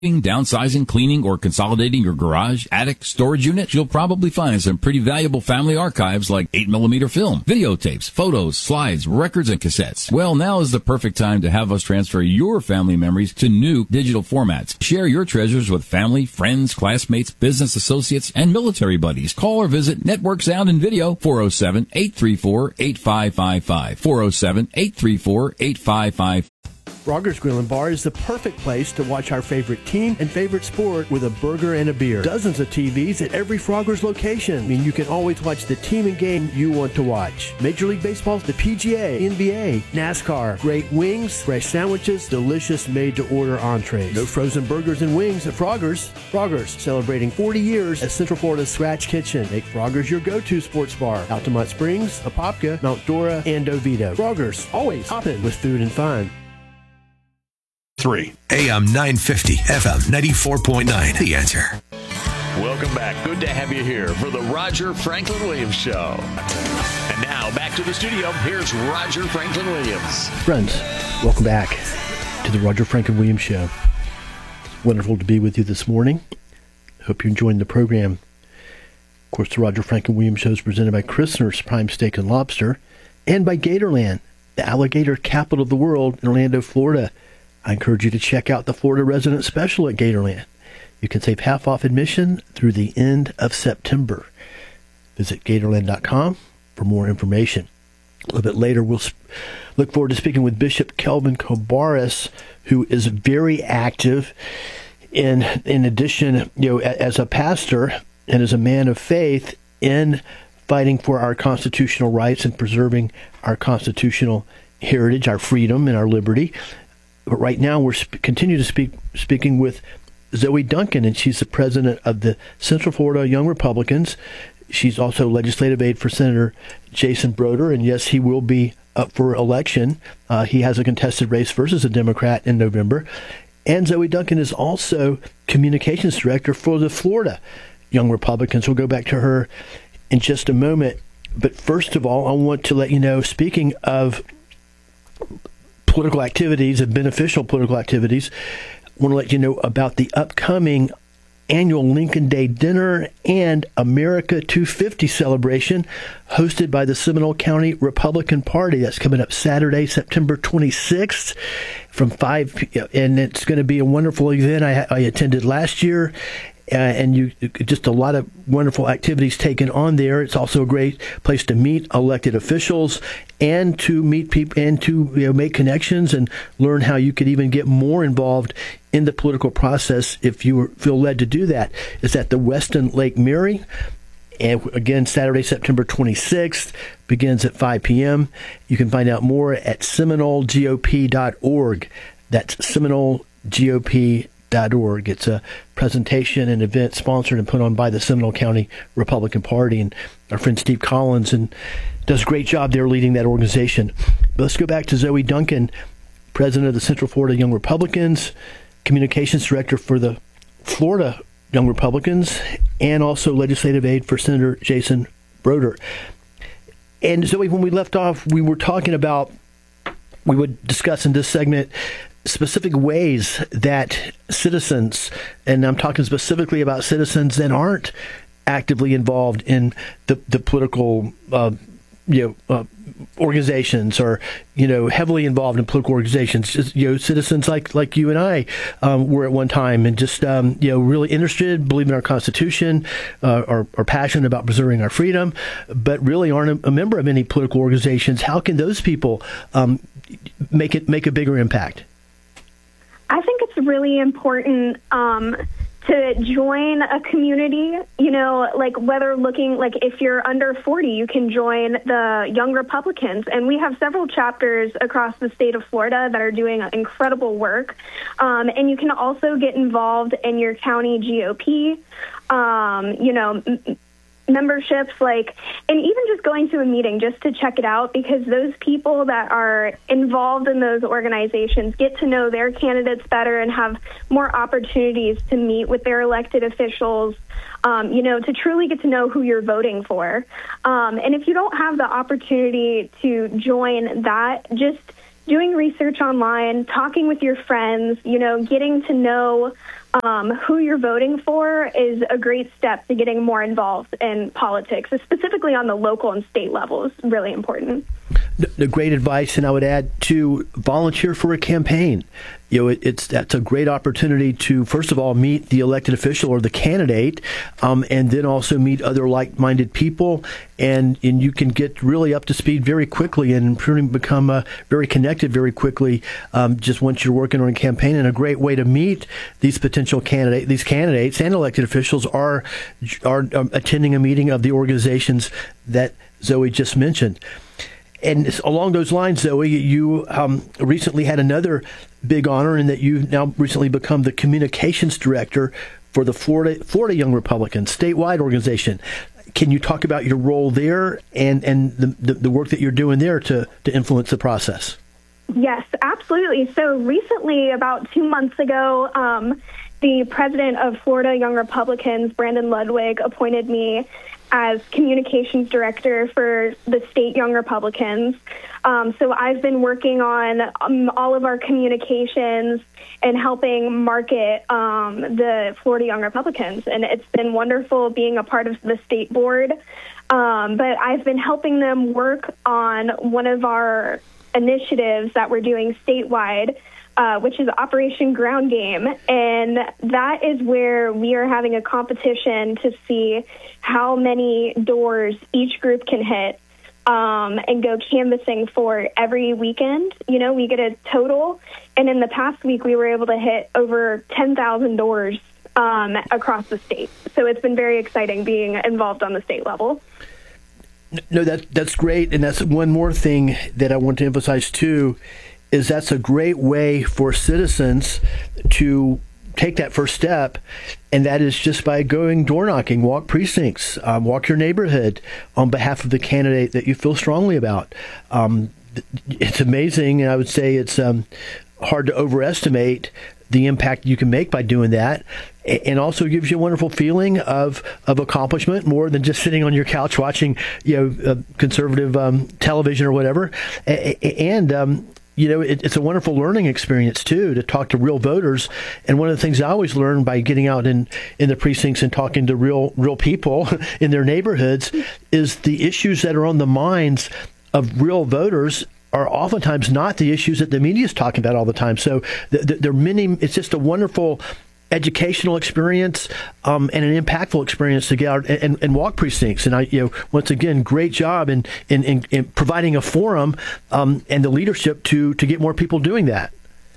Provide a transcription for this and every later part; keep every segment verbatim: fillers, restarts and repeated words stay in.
Downsizing, cleaning, or consolidating your garage, attic, storage unit, you'll probably find some pretty valuable family archives like eight millimeter film, videotapes, photos, slides, records, and cassettes. Well, now is the perfect time to have us transfer your family memories to new digital formats. Share your treasures with family, friends, classmates, business associates, and military buddies. Call or visit Network Sound and Video, four oh seven, eight three four, eight five five five, four oh seven, eight three four, eight five five five. Frogger's Grill and Bar is the perfect place to watch our favorite team and favorite sport with a burger and a beer. Dozens of T Vs at every Frogger's location. I mean, you can always watch the team and game you want to watch. Major League Baseball, the P G A, N B A, NASCAR, great wings, fresh sandwiches, delicious made-to-order entrees. No frozen burgers and wings at Frogger's. Frogger's, celebrating forty years as Central Florida's Scratch Kitchen. Make Frogger's your go-to sports bar. Altamont Springs, Apopka, Mount Dora, and Oviedo. Frogger's, always hopping with food and fun. Three. A M nine fifty, F M ninety-four point nine. The Answer. Welcome back. Good to have you here for the Roger Franklin Williams Show. And now back to the studio. Here's Roger Franklin Williams. Friends, welcome back to the Roger Franklin Williams Show. It's wonderful to be with you this morning. Hope you're enjoying the program. Of course, the Roger Franklin Williams Show is presented by Christner's Prime Steak and Lobster and by Gatorland, the alligator capital of the world in Orlando, Florida. I encourage you to check out the Florida Resident Special at Gatorland. You can save half off admission through the end of September. Visit Gatorland dot com for more information. A little bit later, we'll sp- look forward to speaking with Bishop Kelvin Kobaris, who is very active in, in addition, you know, as a pastor and as a man of faith in fighting for our constitutional rights and preserving our constitutional heritage, our freedom, and our liberty. But right now, we're sp- continue to speak speaking with Zoe Duncan, and she's the president of the Central Florida Young Republicans. She's also legislative aide for Senator Jason Broder, and yes, he will be up for election. Uh, he has a contested race versus a Democrat in November. And Zoe Duncan is also communications director for the Florida Young Republicans. We'll go back to her in just a moment. But first of all, I want to let you know, speaking of political activities and beneficial political activities, I want to let you know about the upcoming annual Lincoln Day dinner and America two fifty celebration hosted by the Seminole County Republican Party. That's coming up Saturday, September twenty-sixth from five p.m. And it's going to be a wonderful event. I, I attended last year. Uh, and you just a lot of wonderful activities taken on there. It's also a great place to meet elected officials and to meet people and to you know, make connections and learn how you could even get more involved in the political process if you feel led to do that. It's at the Westin Lake Mary. And again, Saturday, September twenty-sixth, begins at five p.m. You can find out more at Seminole G O P dot org. That's Seminole G O P dot org. It's a presentation and event sponsored and put on by the Seminole County Republican Party, and our friend Steve Collins and does a great job there leading that organization. But let's go back to Zoe Duncan, president of the Central Florida Young Republicans, communications director for the Florida Young Republicans, and also legislative aide for Senator Jason Broder. And Zoe, when we left off, we were talking about, we would discuss in this segment specific ways that citizens, and I'm talking specifically about citizens that aren't actively involved in the, the political uh, you know, uh, organizations or, you know, heavily involved in political organizations, just, you know, citizens like, like you and I um, were at one time and just, um, you know, really interested, believe in our Constitution, uh, are, are passionate about preserving our freedom, but really aren't a, a member of any political organizations. How can those people um, make it, make a bigger impact? I think it's really important um, to join a community, you know, like whether looking, like if you're under forty, you can join the Young Republicans. And we have several chapters across the state of Florida that are doing incredible work. Um, and you can also get involved in your county G O P, um, you know, m- memberships, like, and even just going to a meeting just to check it out, because those people that are involved in those organizations get to know their candidates better and have more opportunities to meet with their elected officials, um, you know, to truly get to know who you're voting for. Um, and if you don't have the opportunity to join that, just doing research online, talking with your friends, you know, getting to know um, who you're voting for is a great step to getting more involved in politics, specifically on the local and state level is really important. The great advice, and I would add to volunteer for a campaign. You know, it, it's that's a great opportunity to, first of all, meet the elected official or the candidate, um, and then also meet other like-minded people, and, and you can get really up to speed very quickly and pretty become uh, very connected very quickly um, just once you're working on a campaign. And a great way to meet these potential candidate, these candidates and elected officials are are um, attending a meeting of the organizations that Zoe just mentioned. And along those lines, Zoe, you um, recently had another big honor in that you've now recently become the communications director for the Florida Florida Young Republicans statewide organization. Can you talk about your role there and, and the, the, the work that you're doing there to, to influence the process? Yes, absolutely. So recently, about two months ago, um, the president of Florida Young Republicans, Brandon Ludwig, appointed me as communications director for the state Young Republicans. Um, so I've been working on um, all of our communications and helping market um, the Florida Young Republicans. And it's been wonderful being a part of the state board. Um, but I've been helping them work on one of our initiatives that we're doing statewide, Uh, which is Operation Ground Game. And that is where we are having a competition to see how many doors each group can hit um, and go canvassing for every weekend. You know, we get a total. And in the past week, we were able to hit over ten thousand doors um, across the state. So it's been very exciting being involved on the state level. No, that that's great. And that's one more thing that I want to emphasize, too, is that's a great way for citizens to take that first step, and that is just by going door knocking, walk precincts, um, walk your neighborhood on behalf of the candidate that you feel strongly about. Um, it's amazing, and I would say it's um, hard to overestimate the impact you can make by doing that, and also gives you a wonderful feeling of of accomplishment, more than just sitting on your couch watching, you know, uh, conservative um, television or whatever, and um, you know, it, it's a wonderful learning experience, too, to talk to real voters. And one of the things I always learn by getting out in, in the precincts and talking to real real people in their neighborhoods is the issues that are on the minds of real voters are oftentimes not the issues that the media is talking about all the time. So th- th- there are many. It's just a wonderful educational experience um, and an impactful experience to get out and, and, and walk precincts. And I, you know, once again, great job in in, in, in providing a forum um, and the leadership to to get more people doing that.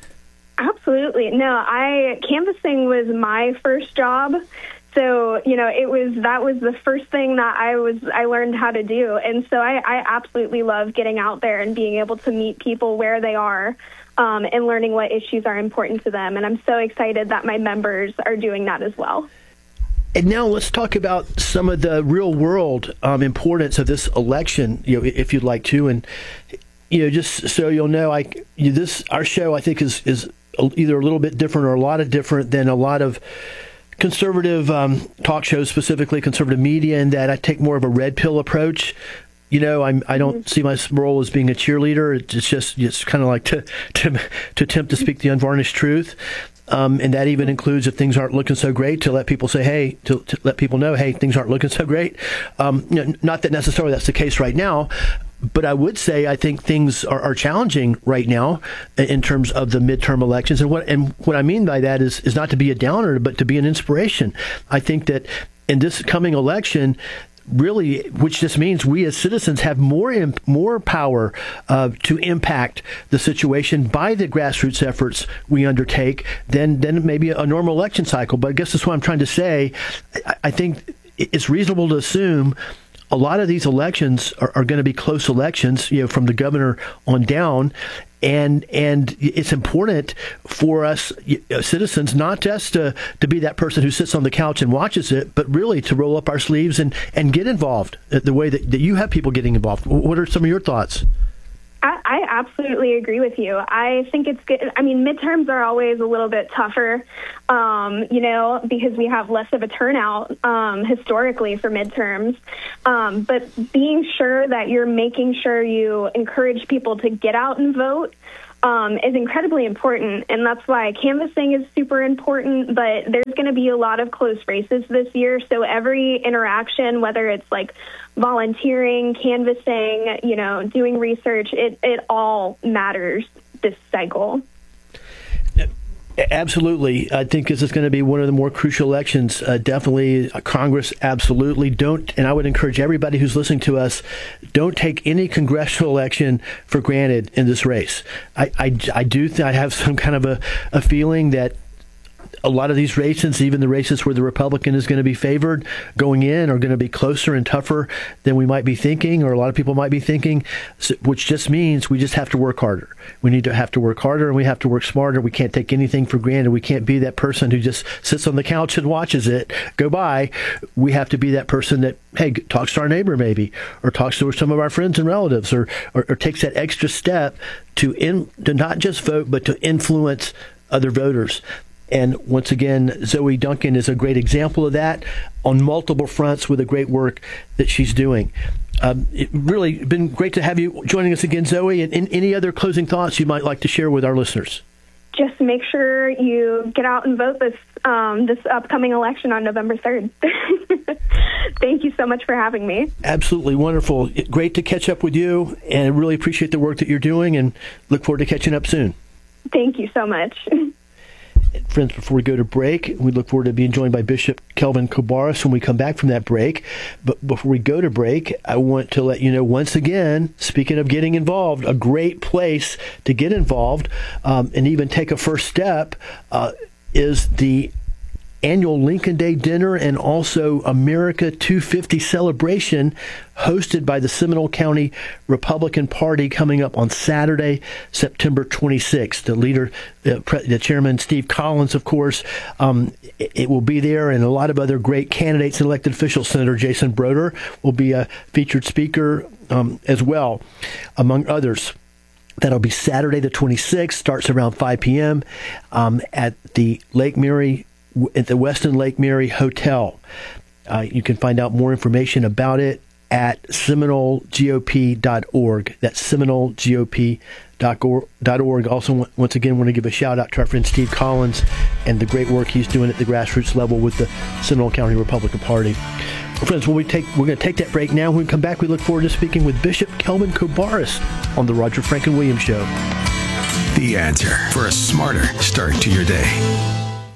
Absolutely. No, I canvassing was my first job. So, you know, it was that was the first thing that I was I learned how to do. And so I, I absolutely love getting out there and being able to meet people where they are. Um, and learning what issues are important to them. And I'm so excited that my members are doing that as well. And now let's talk about some of the real world um, importance of this election, you know, if you'd like to. And, you know, just so you'll know, I you, this our show, I think, is, is either a little bit different or a lot of different than a lot of conservative um, talk shows, specifically conservative media, in that I take more of a red pill approach. You know, I'm, I don't see my role as being a cheerleader. It's just it's kind of like to, to to attempt to speak the unvarnished truth. Um, and that even includes, if things aren't looking so great, to let people say, hey, to, to let people know, hey, things aren't looking so great. Um, you know, not that necessarily that's the case right now, but I would say I think things are, are challenging right now in terms of the midterm elections. And what and what I mean by that is is not to be a downer, but to be an inspiration. I think that in this coming election, really, which just means we as citizens have more imp- more power uh, to impact the situation by the grassroots efforts we undertake than than maybe a normal election cycle. But I guess that's what I'm trying to say. I, I think it's reasonable to assume a lot of these elections are, are going to be close elections, you know, from the governor on down. And and it's important for us uh, citizens not just to, to be that person who sits on the couch and watches it, but really to roll up our sleeves and, and get involved the way that, that you have people getting involved. What are some of your thoughts? I, I absolutely agree with you. I think it's good. I mean, midterms are always a little bit tougher, um, you know, because we have less of a turnout um, historically for midterms. Um, but being sure that you're making sure you encourage people to get out and vote um, is incredibly important, and that's why canvassing is super important, but there's going to be a lot of close races this year, so every interaction, whether it's like volunteering, canvassing, you know, doing research, it, it all matters this cycle. Absolutely. I think this is going to be one of the more crucial elections. Uh, definitely uh, Congress, absolutely. Don't, and I would encourage everybody who's listening to us, don't take any congressional election for granted in this race. I, I, I do th- I have some kind of a, a feeling that a lot of these races, even the races where the Republican is going to be favored going in, are going to be closer and tougher than we might be thinking, or a lot of people might be thinking, which just means we just have to work harder. We need to have to work harder, and we have to work smarter. We can't take anything for granted. We can't be that person who just sits on the couch and watches it go by. We have to be that person that, hey, talks to our neighbor maybe, or talks to some of our friends and relatives, or, or, or takes that extra step to, in, to not just vote, but to influence other voters. And once again, Zoe Duncan is a great example of that on multiple fronts with the great work that she's doing. Um, it really been great to have you joining us again, Zoe. And, and any other closing thoughts you might like to share with our listeners? Just make sure you get out and vote this um, this upcoming election on November third. Thank you so much for having me. Absolutely wonderful. Great to catch up with you, and I really appreciate the work that you're doing, and look forward to catching up soon. Thank you so much. Friends, before we go to break, we look forward to being joined by Bishop Kelvin Kobaris when we come back from that break. But before we go to break, I want to let you know once again, speaking of getting involved, a great place to get involved um, and even take a first step uh, is the annual Lincoln Day dinner and also America two fifty celebration hosted by the Seminole County Republican Party coming up on Saturday, September twenty-sixth. The leader, uh, pre- the chairman, Steve Collins, of course, um, it, it will be there, and a lot of other great candidates and elected officials. Senator Jason Broder will be a featured speaker um, as well, among others. That'll be Saturday the twenty-sixth, starts around five p.m. Um, at the Lake Mary at the Westin Lake Mary Hotel. Uh, you can find out more information about it at Seminole G O P dot org. That's Seminole G O P dot org. Also, once again, want to give a shout out to our friend Steve Collins and the great work he's doing at the grassroots level with the Seminole County Republican Party. Well, friends, when we take, we're going to take that break now. When we come back, we look forward to speaking with Bishop Kelvin Kobaris on the Roger Franklin Williams Show. The answer for a smarter start to your day.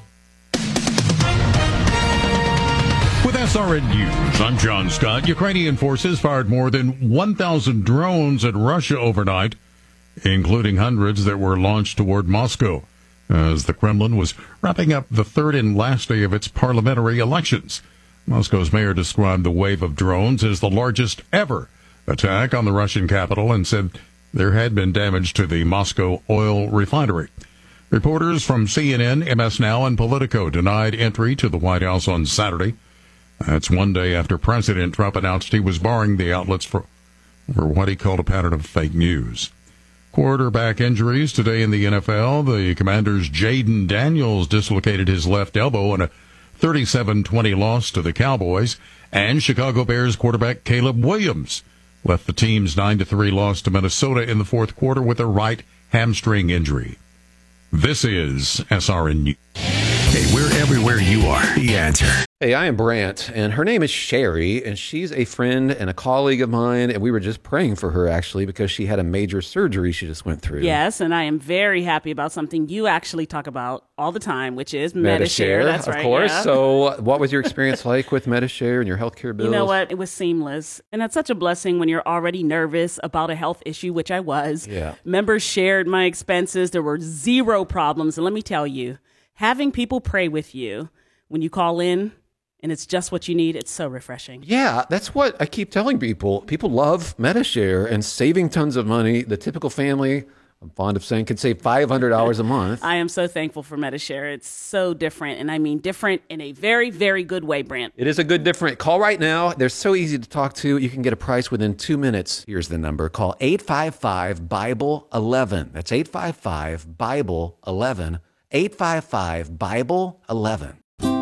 With S R N News, I'm John Scott. Ukrainian forces fired more than one thousand drones at Russia overnight, including hundreds that were launched toward Moscow, as the Kremlin was wrapping up the third and last day of its parliamentary elections. Moscow's mayor described the wave of drones as the largest ever attack on the Russian capital and said there had been damage to the Moscow oil refinery. Reporters from C N N, M S Now, and Politico denied entry to the White House on Saturday. That's one day after President Trump announced he was barring the outlets for, for what he called a pattern of fake news. Quarterback injuries today in the N F L. The Commanders' Jaden Daniels dislocated his left elbow in a thirty-seven twenty loss to the Cowboys. And Chicago Bears quarterback Caleb Williams left the team's nine to three loss to Minnesota in the fourth quarter with a right hamstring injury. This is S R N News. Hey, we're everywhere you are. The answer. Hey, I am Brant, and her name is Sherry, and she's a friend and a colleague of mine, and we were just praying for her, actually, because she had a major surgery she just went through. Yes, and I am very happy about something you actually talk about all the time, which is Medi-Share. Medi-Share, That's of right, course. yeah. So what was your experience like with Medi-Share and your healthcare bills? You know what? It was seamless, and that's such a blessing when you're already nervous about a health issue, which I was. Yeah. Members shared my expenses. There were zero problems, and let me tell you, having people pray with you when you call in, and it's just what you need, it's so refreshing. Yeah, that's what I keep telling people. People love Medi-Share and saving tons of money. The typical family, I'm fond of saying, can save five hundred dollars a month. I am so thankful for Medi-Share. It's so different, and I mean different in a very, very good way, Brant. It is a good different. Call right now. They're so easy to talk to. You can get a price within two minutes. Here's the number. Call eight five five, Bible eleven. That's eight five five, Bible eleven. eight five five, Bible eleven.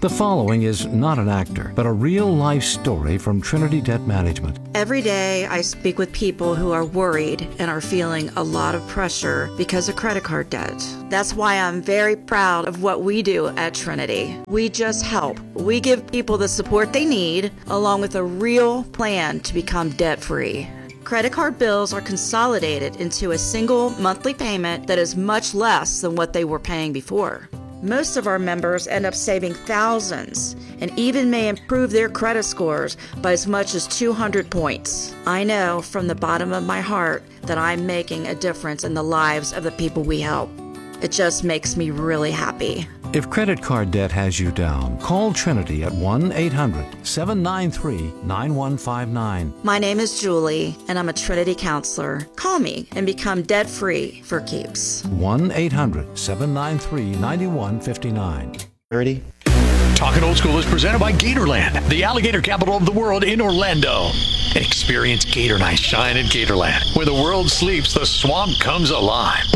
The following is not an actor, but a real-life story from Trinity Debt Management. Every day I speak with people who are worried and are feeling a lot of pressure because of credit card debt. That's why I'm very proud of what we do at Trinity. We just help. We give people the support they need, along with a real plan to become debt-free. Credit card bills are consolidated into a single monthly payment that is much less than what they were paying before. Most of our members end up saving thousands and even may improve their credit scores by as much as two hundred points. I know from the bottom of my heart that I'm making a difference in the lives of the people we help. It just makes me really happy. If credit card debt has you down, call Trinity at one eight hundred seven nine three nine one five nine. My name is Julie, and I'm a Trinity counselor. Call me and become debt-free for keeps. one eight hundred seven nine three nine one five nine. Ready? Talking Old School is presented by Gatorland, the alligator capital of the world in Orlando. Experience Gator Night shine in Gatorland. Where the world sleeps, the swamp comes alive.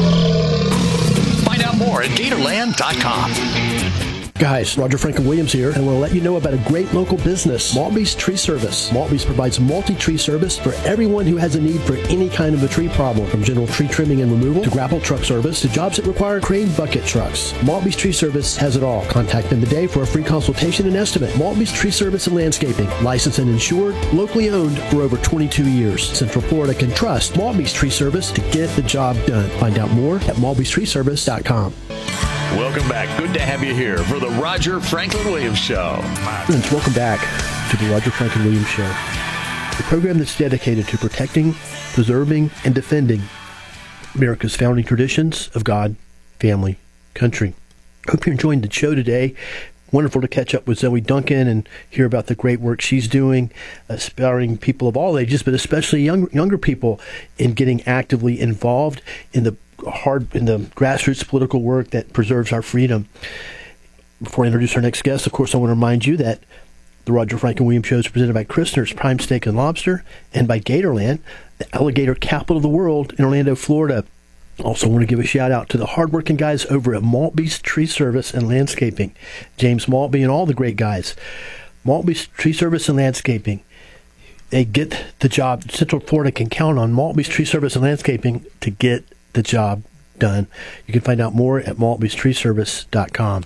Find out more at Gatorland dot com. Guys, Roger Franklin Williams here, and I want to let you know about a great local business, Maltby's Tree Service. Maltby's provides multi-tree service for everyone who has a need for any kind of a tree problem, from general tree trimming and removal to grapple truck service to jobs that require crane bucket trucks. Maltby's Tree Service has it all. Contact them today for a free consultation and estimate. Maltby's Tree Service and Landscaping, licensed and insured, locally owned for over twenty-two years. Central Florida can trust Maltby's Tree Service to get the job done. Find out more at Maltby's Tree Service dot com. Welcome back. Good to have you here for the Roger Franklin Williams Show. Friends, welcome back to the Roger Franklin Williams Show, the program that's dedicated to protecting, preserving, and defending America's founding traditions of God, family, country. Hope you're enjoying the show today. Wonderful to catch up with Zoe Duncan and hear about the great work she's doing, inspiring people of all ages, but especially young, younger people in getting actively involved in the hard in the grassroots political work that preserves our freedom. Before I introduce our next guest, of course, I want to remind you that the Roger Franklin Williams Show is presented by Christner's Prime Steak and Lobster and by Gatorland, the alligator capital of the world in Orlando, Florida. Also want to give a shout out to the hardworking guys over at Maltby's Tree Service and Landscaping, James Maltby and all the great guys. Maltby's Tree Service and Landscaping. They get the job. Central Florida can count on Maltby's Tree Service and Landscaping to get the job done. You can find out more at Maltby's Tree Service dot com.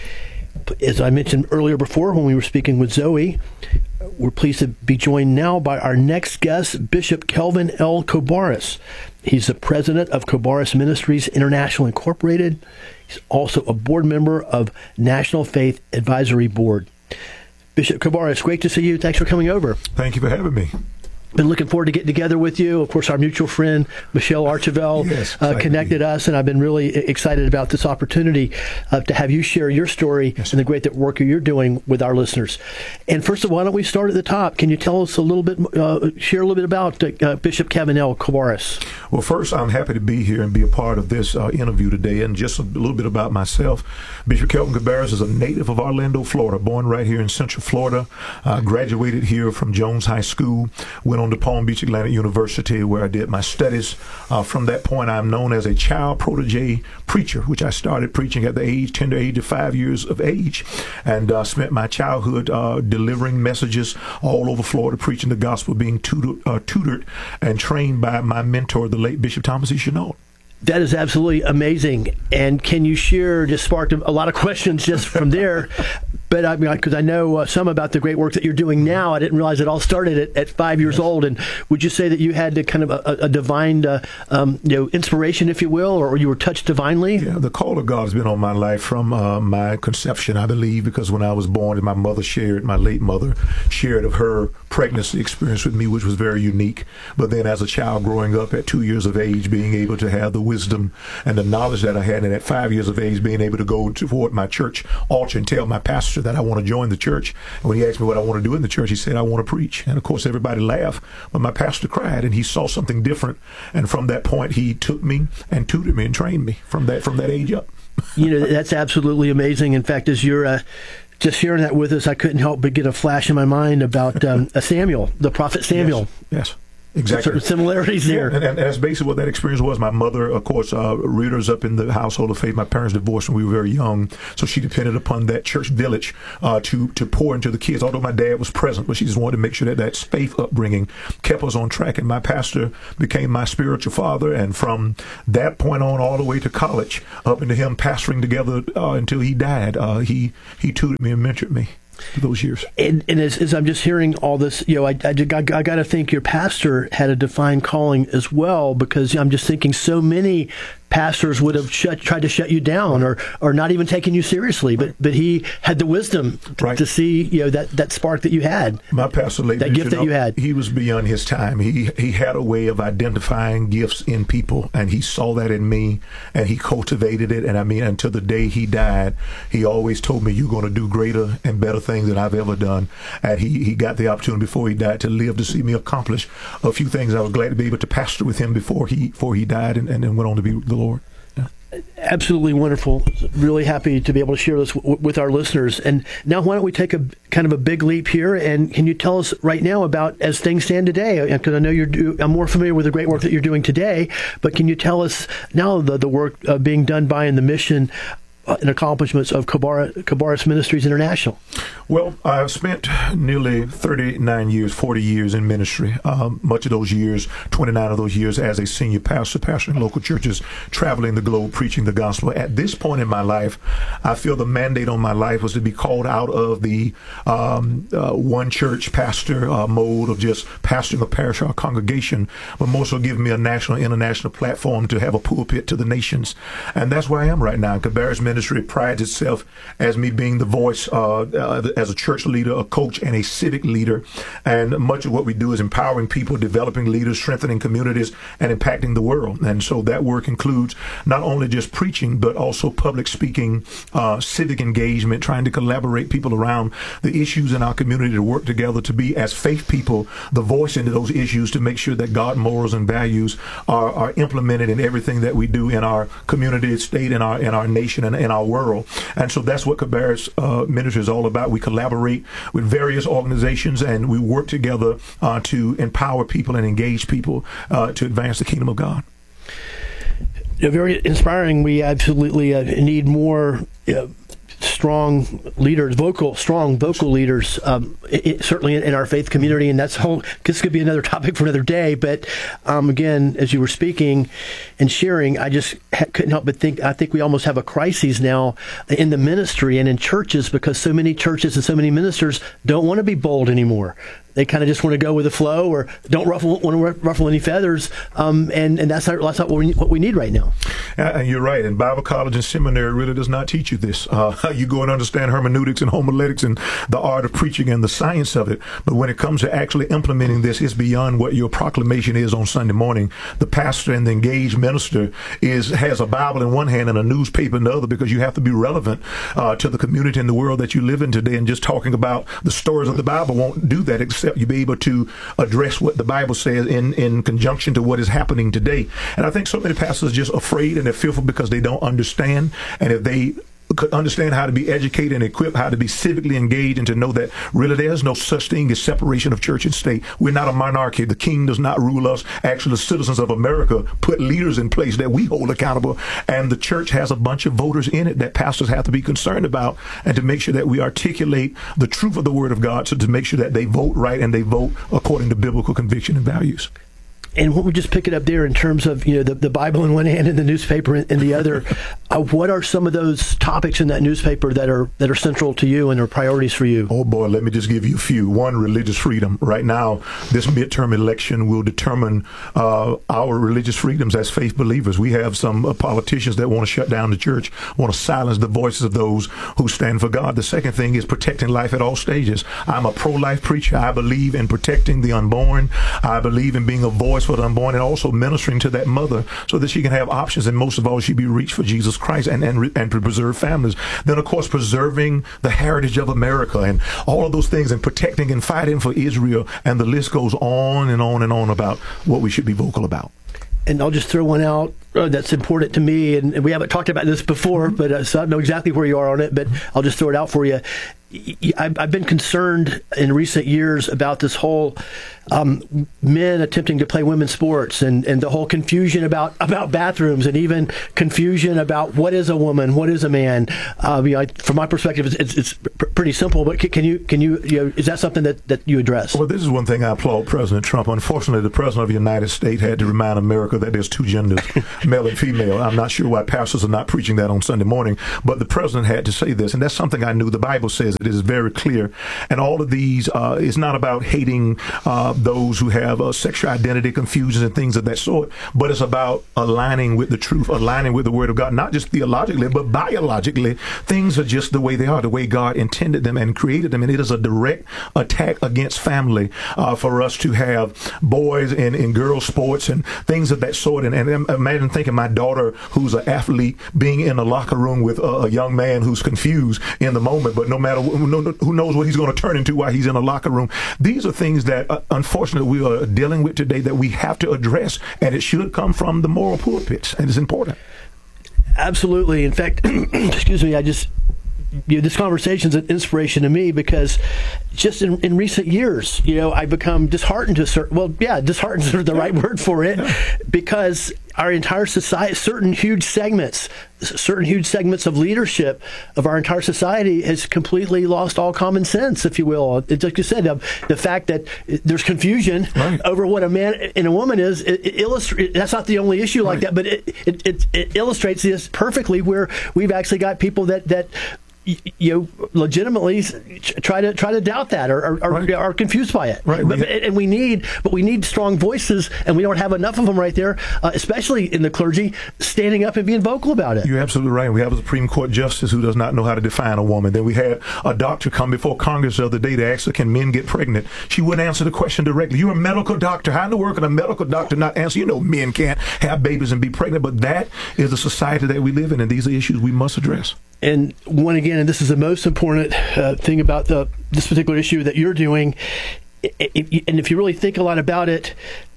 As I mentioned earlier before when we were speaking with Zoe, we're pleased to be joined now by our next guest, Bishop Kelvin L. Kobaris. He's the president of Kobaris Ministries International Incorporated. He's also a board member of National Faith Advisory Board. Bishop Kobaris, great to see you. Thanks for coming over. Thank you for having me. Been looking forward to getting together with you. Of course, our mutual friend, Michelle Archibald, yes, uh, connected us, and I've been really excited about this opportunity uh, to have you share your story yes. and the great work you're doing with our listeners. And first of all, why don't we start at the top? Can you tell us a little bit, uh, share a little bit about uh, Bishop Kelvin L. Kobaris? Well, first, I'm happy to be here and be a part of this uh, interview today. And just a little bit about myself. Bishop Kelvin Kobaris is a native of Orlando, Florida, born right here in Central Florida, uh, graduated here from Jones High School, went on to Palm Beach Atlantic University, where I did my studies. Uh, from that point, I'm known as a child protege preacher, which I started preaching at the age, tender age of five years of age, and uh, spent my childhood uh, delivering messages all over Florida, preaching the gospel, being tutored, uh, tutored and trained by my mentor, the late Bishop Thomas E. Chenault. That is absolutely amazing. And can you share, just sparked a lot of questions just from there, but I mean, because I know uh, some about the great work that you're doing now. I didn't realize it all started at, at five years yes. old. And would you say that you had to kind of a, a divine, uh, um, you know, inspiration, if you will, or you were touched divinely? Yeah, the call of God has been on my life from uh, my conception, I believe, because when I was born, and my mother shared, my late mother shared of her pregnancy experience with me, which was very unique. But then as a child growing up at two years of age, being able to have the wisdom and the knowledge that I had, and at five years of age, being able to go toward my church altar and tell my pastor that I want to join the church. And when he asked me what I want to do in the church, he said, I want to preach. And of course, everybody laughed, but my pastor cried, and he saw something different. And from that point, he took me and tutored me and trained me from that, from that age up. You know, that's absolutely amazing. In fact, as you're uh, just sharing that with us, I couldn't help but get a flash in my mind about um, Samuel, the prophet Samuel. Yes. yes. Exactly. Certain similarities there. Yeah, and, and that's basically what that experience was. My mother, of course, uh, reared us up in the household of faith. My parents divorced when we were very young, so she depended upon that church village uh, to to pour into the kids. Although my dad was present, but she just wanted to make sure that that faith upbringing kept us on track. And my pastor became my spiritual father, and from that point on, all the way to college, up into him pastoring together uh, until he died, uh, he he tutored me and mentored me those years. And, and as, as I'm just hearing all this, you know, I, I, I, I got to think your pastor had a defined calling as well, because I'm just thinking so many pastors would have shut, tried to shut you down or, or not even taken you seriously, but but he had the wisdom to, right. to see, you know, that, that spark that you had. My pastor, ladies, that gift you that know, you had. He was beyond his time. He he had a way of identifying gifts in people, and he saw that in me, and he cultivated it. And I mean, until the day he died, he always told me, "You're going to do greater and better things than I've ever done." And he he got the opportunity before he died to live to see me accomplish a few things. I was glad to be able to pastor with him before he before he died, and, and then went on to be with the Lord. Yeah. Absolutely wonderful. Really happy to be able to share this w- with our listeners. And now why don't we take a kind of a big leap here, and can you tell us right now about, as things stand today, because I know you're do, I'm more familiar with the great work that you're doing today, but can you tell us now the, the work uh, being done by and the mission uh, and accomplishments of Kabar- Kabaris Ministries International? Well, I've spent nearly thirty-nine years, forty years in ministry. Um, much of those years, twenty-nine of those years as a senior pastor, pastoring local churches, traveling the globe, preaching the gospel. At this point in my life, I feel the mandate on my life was to be called out of the um, uh, one church pastor uh, mode of just pastoring a parish or a congregation, but more so giving me a national, international platform to have a pulpit to the nations. And that's where I am right now. Kabaris Ministry prides itself as me being the voice uh, uh, as a church leader, a coach, and a civic leader. And much of what we do is empowering people, developing leaders, strengthening communities, and impacting the world. And so that work includes not only just preaching, but also public speaking, uh, civic engagement, trying to collaborate people around the issues in our community to work together to be, as faith people, the voice into those issues to make sure that God morals and values are, are implemented in everything that we do in our community, state, in our in our nation, and in our world. And so that's what Kabaris uh, Ministry is all about. We collaborate with various organizations, and we work together uh, to empower people and engage people uh, to advance the kingdom of God. Yeah, very inspiring. We absolutely uh, need more uh, strong leaders, vocal, strong vocal leaders, um, it, certainly in, in our faith community. And that's whole, this could be another topic for another day. But um, again, as you were speaking and sharing, I just ha- couldn't help but think, I think we almost have a crisis now in the ministry and in churches, because so many churches and so many ministers don't want to be bold anymore. They kind of just want to go with the flow, or don't ruffle want to ruffle any feathers, um, and and that's not, that's not what we, what we need right now. Uh, and you're right. And Bible college and seminary really does not teach you this. Uh, you go and understand hermeneutics and homiletics and the art of preaching and the science of it. But when it comes to actually implementing this, it's beyond what your proclamation is on Sunday morning. The pastor and the engaged minister is has a Bible in one hand and a newspaper in the other, because you have to be relevant uh, to the community and the world that you live in today. And just talking about the stories of the Bible won't do that, except you be able to address what the Bible says in, in conjunction to what is happening today. And I think so many pastors are just afraid and they're fearful because they don't understand. And if they could understand how to be educated and equipped, how to be civically engaged, and to know that really there's no such thing as separation of church and state. We're not a monarchy. The king does not rule us. Actually, the citizens of America put leaders in place that we hold accountable. And the church has a bunch of voters in it that pastors have to be concerned about, and to make sure that we articulate the truth of the Word of God, so to make sure that they vote right and they vote according to biblical conviction and values. And what we just pick it up there in terms of, you know, the, the Bible in one hand and the newspaper in, in the other, uh, what are some of those topics in that newspaper that are that are central to you and are priorities for you? Oh boy, let me just give you a few. One, religious freedom. Right now, this midterm election will determine uh, our religious freedoms as faith believers. We have some uh, politicians that want to shut down the church, want to silence the voices of those who stand for God. The second thing is protecting life at all stages. I'm a pro-life preacher. I believe in protecting the unborn. I believe in being a voice for the unborn, and also ministering to that mother so that she can have options, and most of all, she be reached for Jesus Christ, and and, and to preserve families. Then, of course, preserving the heritage of America and all of those things, and protecting and fighting for Israel, and the list goes on and on and on about what we should be vocal about. And I'll just throw one out uh, that's important to me, and, and we haven't talked about this before, but uh, so I don't know exactly where you are on it, but I'll just throw it out for you. I've been concerned in recent years about this whole um, men attempting to play women's sports and, and the whole confusion about, about bathrooms and even confusion about what is a woman, what is a man. Uh, you know, from my perspective, it's, it's, it's pr- pretty simple. But can you can you, you know, is that something that, that you address? Well, this is one thing I applaud President Trump. Unfortunately, the President of the United States had to remind America that there's two genders, male and female. I'm not sure why pastors are not preaching that on Sunday morning, but the President had to say this, and that's something I knew. The Bible says it is very clear. And all of these, uh, it's not about hating uh, those who have uh, sexual identity confusions and things of that sort, but it's about aligning with the truth, aligning with the Word of God, not just theologically, but biologically. Things are just the way they are, the way God intended them and created them. And it is a direct attack against family uh, for us to have boys and, and girls sports and things of that sort. And, and imagine thinking my daughter, who's an athlete, being in a locker room with a, a young man who's confused in the moment, but no matter who knows what he's going to turn into while he's in a locker room. These are things that, uh, unfortunately, we are dealing with today that we have to address, and it should come from the moral pulpits, and it's important. Absolutely. In fact, excuse me, I just, you know, this conversation is an inspiration to me because just in, in recent years, you know, I become disheartened to a certain, well, yeah, disheartened is the right word for it, because our entire society, certain huge segments, certain huge segments of leadership of our entire society has completely lost all common sense, if you will. It's like you said, uh, the fact that there's confusion right. over what a man and a woman is, it, it illustrates, that's not the only issue like right. that, but it, it, it, it illustrates this perfectly, where we've actually got people that, that you know, legitimately try to try to doubt that or, or, right. or are confused by it. Right. But, and we need, but we need strong voices, and we don't have enough of them right there, uh, especially in the clergy, standing up and being vocal about it. You're absolutely right. We have a Supreme Court justice who does not know how to define a woman. Then we had a doctor come before Congress the other day to ask her, can men get pregnant? She wouldn't answer the question directly. You're a medical doctor. How in the world can a medical doctor not answer? You know, men can't have babies and be pregnant, but that is the society that we live in, and these are issues we must address. And one again, and this is the most important uh, thing about the this particular issue that you're doing, if, and if you really think a lot about it,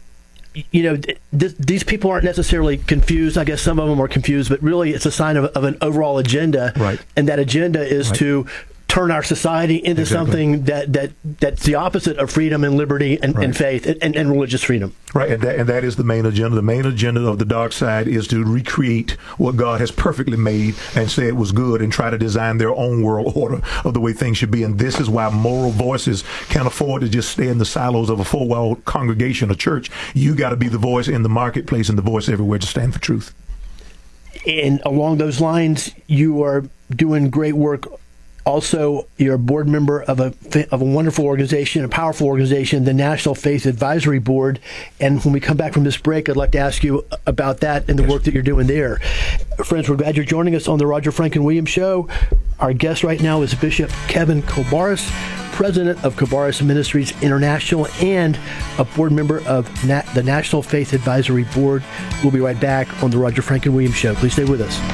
you know, th- these people aren't necessarily confused. I guess some of them are confused, but really it's a sign of, of an overall agenda. Right. And that agenda is right. to turn our society into exactly. something that, that that's the opposite of freedom and liberty and, right. and faith and, and religious freedom. Right, and that, and that is the main agenda. The main agenda of the dark side is to recreate what God has perfectly made and say it was good and try to design their own world order of the way things should be. And this is why moral voices can't afford to just stay in the silos of a four-wall congregation or church. You got to be the voice in the marketplace and the voice everywhere to stand for truth. And along those lines, you are doing great work. Also, you're a board member of a of a wonderful organization, a powerful organization, the National Faith Advisory Board. And when we come back from this break, I'd like to ask you about that and the yes. work that you're doing there. Friends, we're glad you're joining us on the Roger Franklin Williams Show. Our guest right now is Bishop Kevin Kobaris, president of Kobaris Ministries International and a board member of Na- the National Faith Advisory Board. We'll be right back on the Roger Franklin Williams Show. Please stay with us.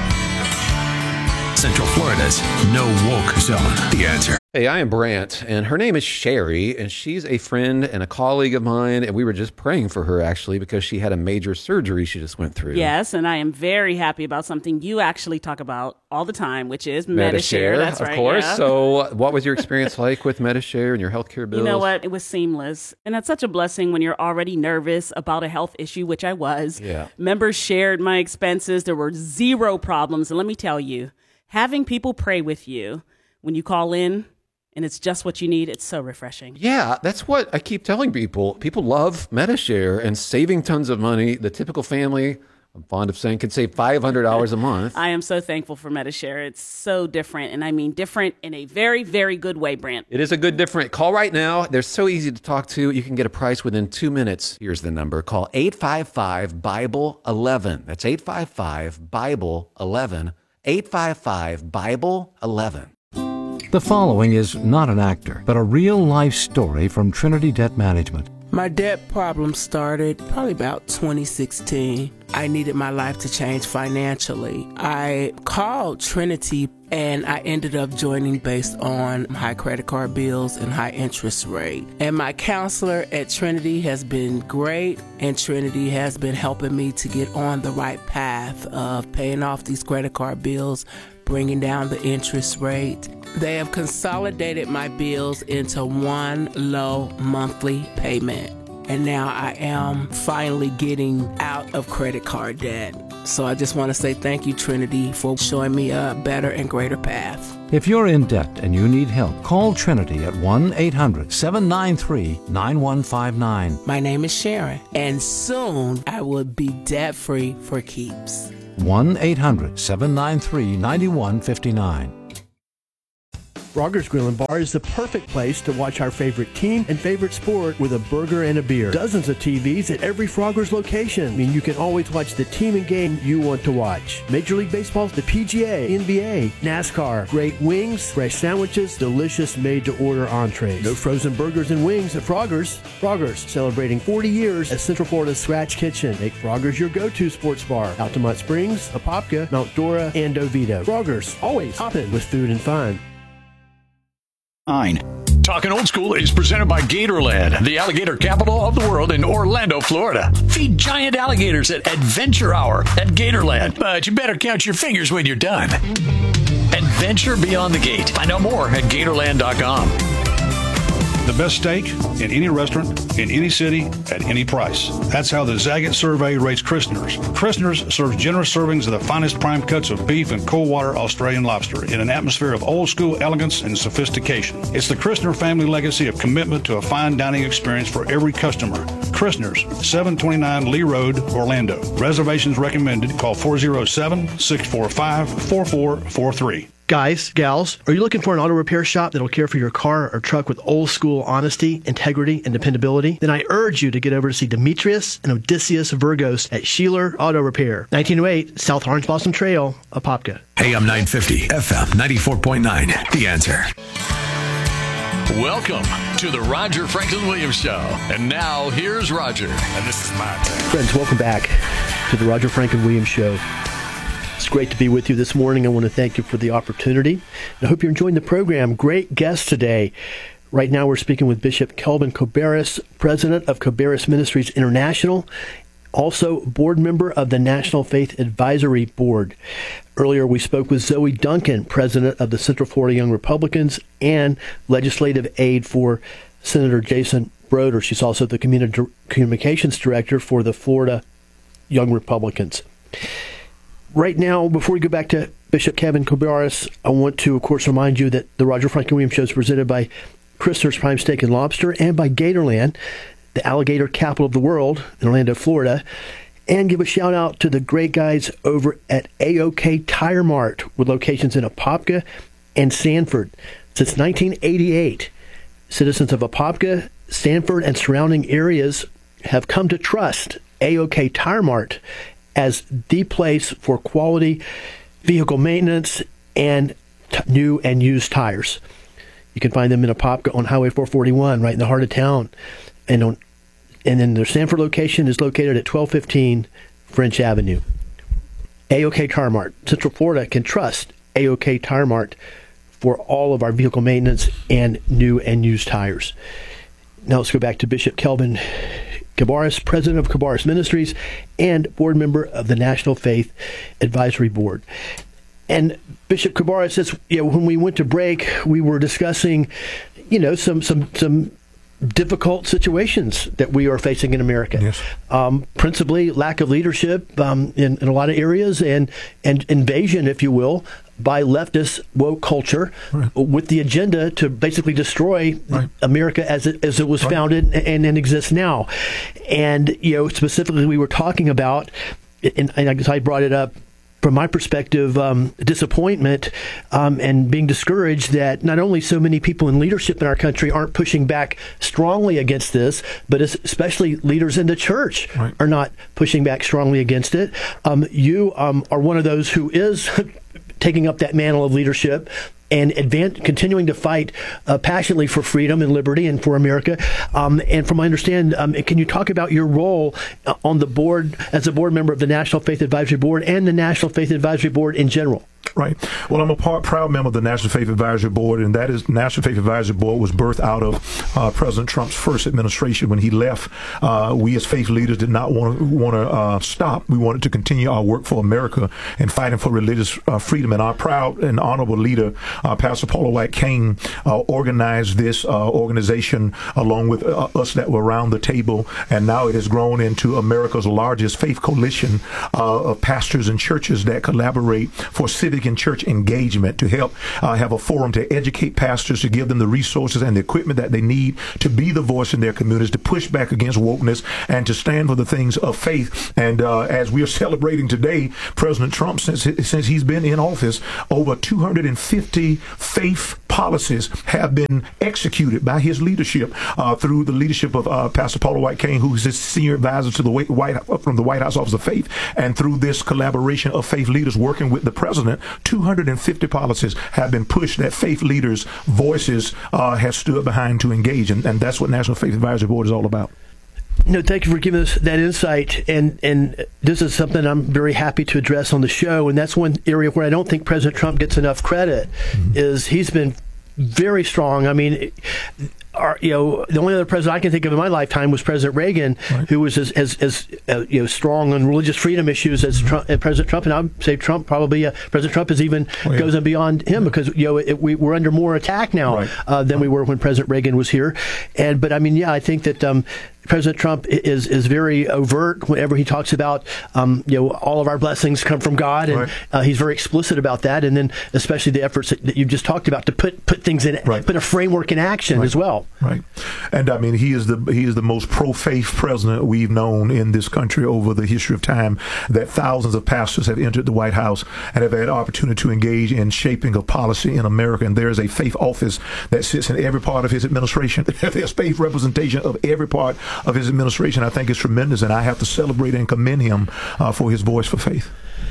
Central Florida's No Woke Zone. The Answer. Hey, I am Brant, and her name is Sherry, and she's a friend and a colleague of mine, and we were just praying for her, actually, because she had a major surgery she just went through. Yes, and I am very happy about something you actually talk about all the time, which is Medi-Share. Medi-Share, That's of right, course. Yeah. So what was your experience like with Medi-Share and your healthcare bills? You know what? It was seamless, and that's such a blessing when you're already nervous about a health issue, which I was. Yeah. Members shared my expenses. There were zero problems, and let me tell you, having people pray with you when you call in and it's just what you need, it's so refreshing. Yeah, that's what I keep telling people. People love Medi-Share and saving tons of money. The typical family, I'm fond of saying, can save five hundred dollars a month. I am so thankful for Medi-Share. It's so different, and I mean different in a very, very good way, Brant. It is a good different. Call right now. They're so easy to talk to. You can get a price within two minutes. Here's the number. Call eight five five, Bible eleven. That's eight five five, Bible eleven. eight five five, Bible eleven. The following is not an actor, but a real-life story from Trinity Debt Management. My debt problem started probably about twenty sixteen. I needed my life to change financially. I called Trinity and I ended up joining based on high credit card bills and high interest rate. And my counselor at Trinity has been great, and Trinity has been helping me to get on the right path of paying off these credit card bills, bringing down the interest rate. They have consolidated my bills into one low monthly payment. And now I am finally getting out of credit card debt. So I just want to say thank you, Trinity, for showing me a better and greater path. If you're in debt and you need help, call Trinity at one eight hundred seven nine three nine one five nine. My name is Sharon, and soon I will be debt-free for keeps. one eight hundred seven nine three nine one five nine. Frogger's Grill and Bar is the perfect place to watch our favorite team and favorite sport with a burger and a beer. Dozens of T Vs at every Frogger's location. I mean, you can always watch the team and game you want to watch. Major League Baseball, the P G A, N B A, NASCAR, great wings, fresh sandwiches, delicious made-to-order entrees. No frozen burgers and wings at Frogger's. Frogger's, celebrating forty years as Central Florida's Scratch Kitchen. Make Frogger's your go-to sports bar. Altamont Springs, Apopka, Mount Dora, and Oviedo. Frogger's, always hopping with food and fun. Nine. Talking Old School is presented by Gatorland, the alligator capital of the world in Orlando, Florida. Feed giant alligators at Adventure Hour at Gatorland, but you better count your fingers when you're done. Adventure beyond the gate. Find out more at Gatorland dot com. The best steak in any restaurant, in any city, at any price. That's how the Zagat survey rates Christner's. Christner's serves generous servings of the finest prime cuts of beef and cold water Australian lobster in an atmosphere of old school elegance and sophistication. It's the Christner family legacy of commitment to a fine dining experience for every customer. Christner's, seven twenty-nine Lee Road, Orlando. Reservations recommended. Call four oh seven, six four five, four four four three. Guys, gals, are you looking for an auto repair shop that'll care for your car or truck with old school honesty, integrity, and dependability? Then I urge you to get over to see Demetrius and Odysseus Virgos at Sheeler Auto Repair, nineteen oh eight South Orange Blossom Trail, Apopka. A M nine fifty, F M ninety-four point nine. The Answer. Welcome to the Roger Franklin Williams Show. And now, here's Roger. And this is my turn. Friends, welcome back to the Roger Franklin Williams Show. It's great to be with you this morning. I want to thank you for the opportunity. I hope you're enjoying the program. Great guest today. Right now we're speaking with Bishop Kelvin Kobaris, president of Kobaris Ministries International, also board member of the National Faith Advisory Board. Earlier we spoke with Zoe Duncan, president of the Central Florida Young Republicans and legislative aide for Senator Jason Broder. She's also the communi- communications director for the Florida Young Republicans. Right now, before we go back to Bishop Kelvin Kobaris, I want to, of course, remind you that the Roger Franklin Williams Show is presented by Christner's Prime Steak and Lobster and by Gatorland, the alligator capital of the world in Orlando, Florida. And give a shout out to the great guys over at A O K Tire Mart with locations in Apopka and Sanford. Since nineteen eighty-eight, citizens of Apopka, Sanford, and surrounding areas have come to trust A O K Tire Mart as the place for quality vehicle maintenance and t- new and used tires. You can find them in Apopka on Highway four forty-one, right in the heart of town. And on, and then their Sanford location is located at twelve fifteen French Avenue. A O K Tire Mart. Central Florida can trust A O K Tire Mart for all of our vehicle maintenance and new and used tires. Now let's go back to Bishop Kelvin Kobaris, president of Kobaris Ministries and board member of the National Faith Advisory Board. And Bishop Kobaris says, you know, when we went to break, we were discussing, you know, some some some difficult situations that we are facing in America. Yes. Um, principally, lack of leadership um, in, in a lot of areas, and and invasion, if you will, by leftist woke culture, right, with the agenda to basically destroy right. America as it as it was right. founded and, and exists now. And you know, specifically, we were talking about, and, and I guess I brought it up from my perspective, um, disappointment um, and being discouraged that not only so many people in leadership in our country aren't pushing back strongly against this, but especially leaders in the church right. are not pushing back strongly against it. Um, you um, are one of those who is taking up that mantle of leadership and advance, continuing to fight uh, passionately for freedom and liberty and for America. Um, and from my understanding, um, can you talk about your role on the board as a board member of the National Faith Advisory Board and the National Faith Advisory Board in general? Right. Well, I'm a part, proud member of the National Faith Advisory Board, and that is National Faith Advisory Board was birthed out of uh, President Trump's first administration. When he left, uh, we as faith leaders did not want to want to uh, stop. We wanted to continue our work for America and fighting for religious uh, freedom. And our proud and honorable leader, uh, Pastor Paula White Cain, uh, organized this uh, organization along with uh, us that were around the table, and now it has grown into America's largest faith coalition uh, of pastors and churches that collaborate for civic and church engagement to help uh, have a forum to educate pastors, to give them the resources and the equipment that they need to be the voice in their communities, to push back against wokeness, and to stand for the things of faith. And uh, as we are celebrating today, President Trump, since since he's been in office, over two hundred fifty faith policies have been executed by his leadership uh, through the leadership of uh, Pastor Paula White Cain, who is his senior advisor to the White from the White House Office of Faith, and through this collaboration of faith leaders working with the president, two hundred fifty policies have been pushed that faith leaders' voices uh, have stood behind to engage, and, and that's what National Faith Advisory Board is all about. No, thank you for giving us that insight, and and this is something I'm very happy to address on the show, and that's one area where I don't think President Trump gets enough credit, mm-hmm. is he's been very strong. I mean, our, you know, the only other president I can think of in my lifetime was President Reagan, right. who was as as, as uh, you know, strong on religious freedom issues as mm-hmm. Trump, uh, President Trump, and I would say Trump probably uh, President Trump is even oh, yeah. goes on beyond him, because you know it, we, we're under more attack now right. uh, than right. we were when President Reagan was here, and but I mean, yeah, I think that. Um, President Trump is is very overt whenever he talks about, um, you know, all of our blessings come from God, and right. uh, he's very explicit about that. And then, especially the efforts that, that you just talked about to put put things in, right. put a framework in action right. as well. Right. And I mean, he is the he is the most pro-faith president we've known in this country over the history of time. That thousands of pastors have entered the White House and have had opportunity to engage in shaping of policy in America. And there is a faith office that sits in every part of his administration. There's faith representation of every part of his administration. I think is tremendous, and I have to celebrate and commend him uh, for his voice for faith.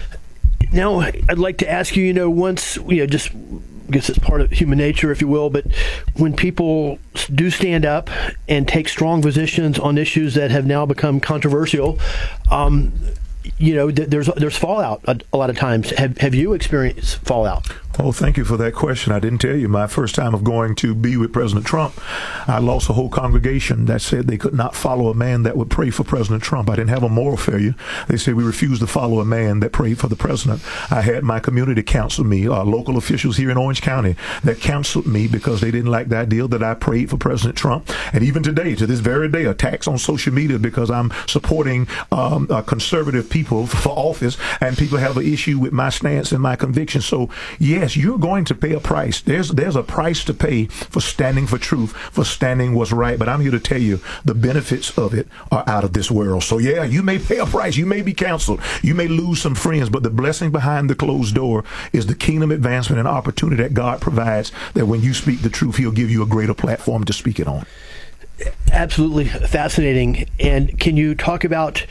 Now, I'd like to ask you, you know, once, you know, just, I guess it's part of human nature, if you will, but when people do stand up and take strong positions on issues that have now become controversial, um, you know, th- there's there's fallout a, a lot of times. Have have you experienced fallout? Oh, thank you for that question. I didn't tell you my first time of going to be with President Trump, I lost a whole congregation that said they could not follow a man that would pray for President Trump. I didn't have a moral failure. They said we refused to follow a man that prayed for the president. I had my community counsel me, uh, local officials here in Orange County that counseled me because they didn't like the idea that I prayed for President Trump. And even today, to this very day, attacks on social media because I'm supporting um, uh, conservative people for office, and people have an issue with my stance and my conviction. So, yes, you're going to pay a price. There's there's a price to pay for standing for truth, for standing what's right. But I'm here to tell you the benefits of it are out of this world. So, yeah, you may pay a price. You may be counseled. You may lose some friends. But the blessing behind the closed door is the kingdom advancement and opportunity that God provides, that when you speak the truth, he'll give you a greater platform to speak it on. Absolutely fascinating. And can you talk about